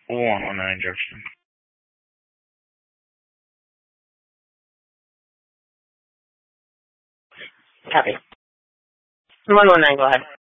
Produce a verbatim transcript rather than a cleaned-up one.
one oh nine Jefferson. Copy. one one nine, go ahead.